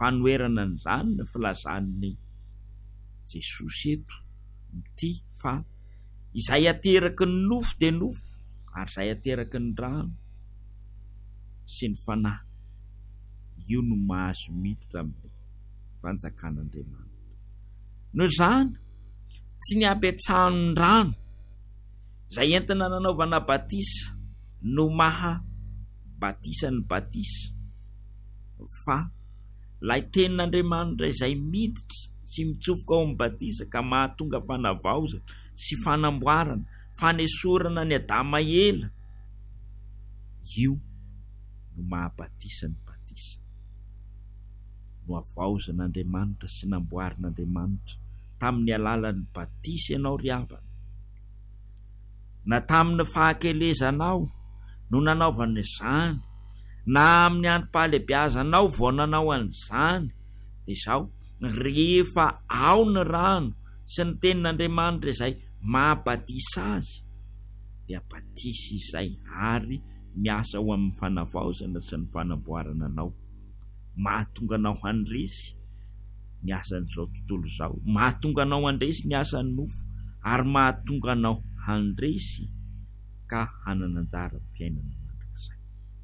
fanoerana n'izany ny filazan'ny Jesosy eto ty fa izay ateraky ny nofo de nofo ary izay ateraky ny rano sy ny fanahy io no mahazo miditra amin'ny fanjakan'Andriamanitra. Noho izany tsy ny apetsahan'ny rano izay entina nanaovana batisa no maha batisa ny batisa, fa lay tenin'Andriamanitra izay miditra sy mitsofoka ao amin'ny batisa ka mahatonga fanavaozana sy fanamboarana, fanesorana ny Adama ela, io no mahabatisa ny batisa, no avaozan'Andriamanitra sy namboarin'Andriamanitra tamin'ny alalan'ny batisa ianao ry havana. Na tamin'ny fahakelezanao no nanaovana izany, na amin'ny androm-pahalebiazanao vao nanao an'izany, dia izao rehefa ao ny rano sy ny tenin'Andriamanitra izay mahabatisa azy, dia batisa izay ary miasa ho amin'ny fanavaozana sy ny fanamboarana anao, mahatonga anao handresy ny asan'izao tontolo izao, mahatonga anao handresy ny asan'ny nofo, ary mahatonga anao handresy ka hanana anjara amin'ny fiainana mandrakizay.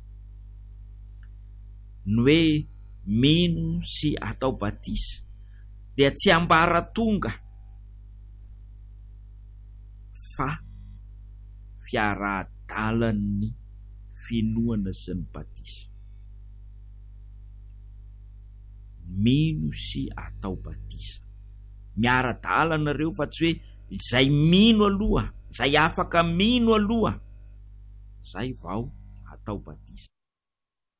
Ny hoe mino sy atao batisa dia tsy ambaratonga fa fiara-dalan'ny finoana sy ny batisa. Mino sy atao batisa miara-dalana ireo, fa tsy hoe izay mino aloha, izay afaka mino aloha, izay vao atao batisa.